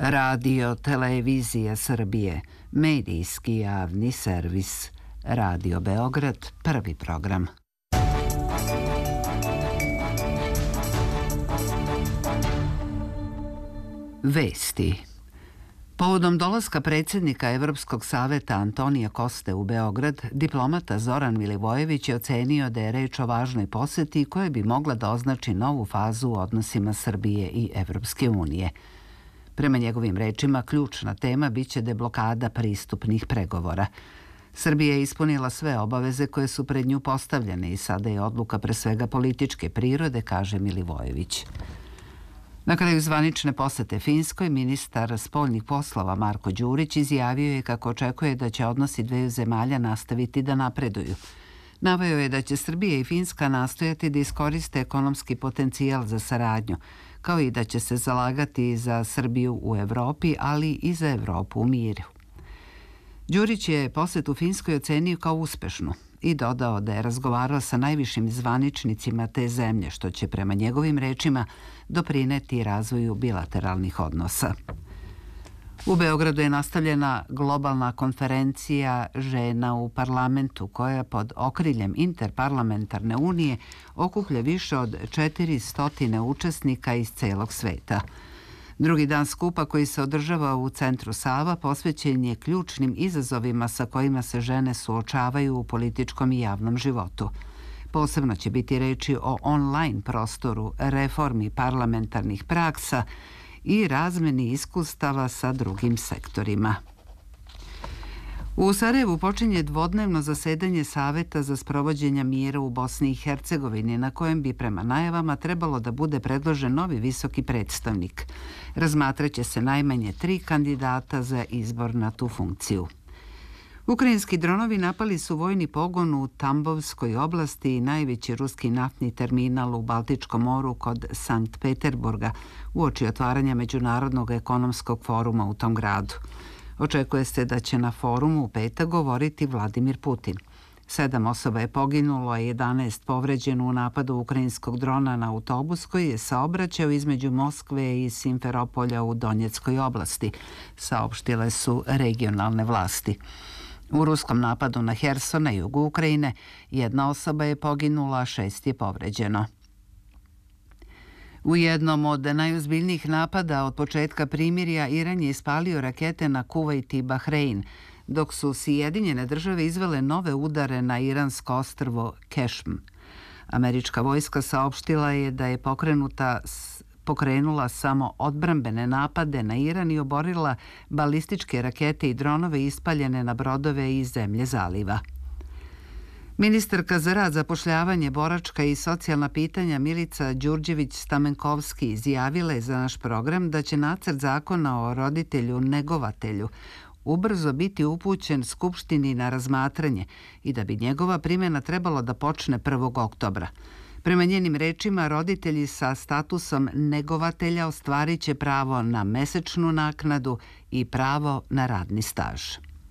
Radio Televizija Srbije, medijski javni servis. Radio Beograd, prvi program. Vesti. Povodom dolaska predsjednika Evropskog saveta Antonija Koste u Beograd, diplomata Zoran Milivojević je ocenio da je reč o važnoj poseti koja bi mogla da označi novu fazu u odnosima Srbije i Evropske unije. Prema njegovim rečima, ključna tema biće deblokada pristupnih pregovora. Srbija je ispunila sve obaveze koje su pred nju postavljene i sada je odluka pre svega političke prirode, kaže Milivojević. Na kraju zvanične posete Finskoj, ministar spoljnih poslova Marko Đurić izjavio je kako očekuje da će odnosi dveju zemalja nastaviti da napreduju. Naveo je da će Srbija i Finska nastojati da iskoriste ekonomski potencijal za saradnju, kao i da će se zalagati za Srbiju u Evropi, ali i za Evropu u miru. Đurić je posetu Finskoj ocenio kao uspešnu i dodao da je razgovarao sa najvišim zvaničnicima te zemlje, što će prema njegovim rečima doprineti razvoju bilateralnih odnosa. U Beogradu je nastavljena globalna konferencija žena u parlamentu koja pod okriljem Interparlamentarne unije okuplja više od 400 učesnika iz celog sveta. Drugi dan skupa koji se održava u centru Sava posvećen je ključnim izazovima sa kojima se žene suočavaju u političkom i javnom životu. Posebno će biti reči o online prostoru, reformi parlamentarnih praksa i razmeni iskustava sa drugim sektorima. U Sarajevu počinje dvodnevno zasedanje Saveta za sprovođenje mira u Bosni i Hercegovini, na kojem bi prema najavama trebalo da bude predložen novi visoki predstavnik. Razmatraće se najmanje 3 kandidata za izbor na tu funkciju. Ukrajinski dronovi napali su vojni pogon u Tambovskoj oblasti i najveći ruski naftni terminal u Baltičkom moru kod Sankt Peterburga uoči otvaranja Međunarodnog ekonomskog foruma u tom gradu. Očekuje se da će na forumu u petak govoriti Vladimir Putin. 7 osoba je poginulo, a 11 povređeno u napadu ukrajinskog drona na autobus koji je saobraćao između Moskve i Simferopolja u Donjeckoj oblasti, saopštile su regionalne vlasti. U ruskom napadu na Herson na jugu Ukrajine 1 osoba je poginula, a 6 je povređeno. U jednom od najozbiljnijih napada od početka primirja Iran je ispalio rakete na Kuvajt i Bahrein, dok su Sjedinjene države izvele nove udare na iransko ostrvo Kešm. Američka vojska saopštila je da je pokrenula samo odbrambene napade na Iran i oborila balističke rakete i dronove ispaljene na brodove iz zemlje zaliva. Ministarka za rad, zapošljavanje, boračka i socijalna pitanja Milica Đurđević-Stamenkovski izjavila je za naš program da će nacrt zakona o roditelju negovatelju ubrzo biti upućen Skupštini na razmatranje i da bi njegova primjena trebalo da počne 1. oktobra. Prema njenim rečima, roditelji sa statusom negovatelja ostvarit će pravo na mesečnu naknadu i pravo na radni staž.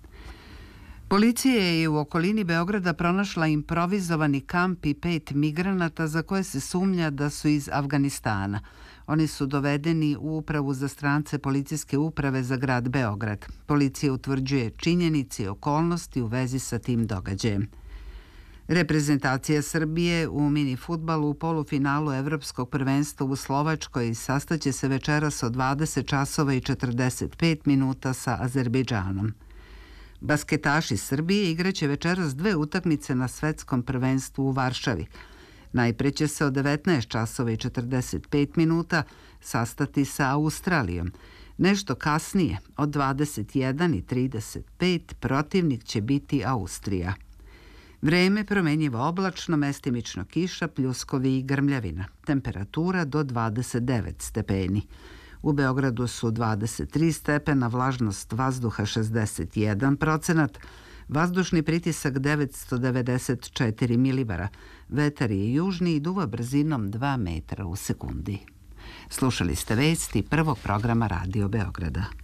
Policija je u okolini Beograda pronašla improvizovani kamp i 5 migranata za koje se sumnja da su iz Afganistana. Oni su dovedeni u Upravu za strance Policijske uprave za grad Beograd. Policija utvrđuje činjenice i okolnosti u vezi sa tim događajem. Reprezentacija Srbije u mini fudbalu u polufinalu Evropskog prvenstva u Slovačkoj sastaće se večeras od 20 časova i 45 minuta sa Azerbejdžanom. Basketaši Srbije igraće večeras 2 utakmice na svetskom prvenstvu u Varšavi. Najpre će se od 19 časova i 45 minuta sastati sa Australijom. Nešto kasnije, od 21 i 35, protivnik će biti Austrija. Vreme promenjivo oblačno, mestimično kiša, pljuskovi i grmljavina. Temperatura do 29 stepeni. U Beogradu su 23 stepena, vlažnost vazduha 61%, vazdušni pritisak 994 milibara. Vetar je južni i duva brzinom 2 metra u sekundi. Slušali ste vesti prvog programa Radio Beograda.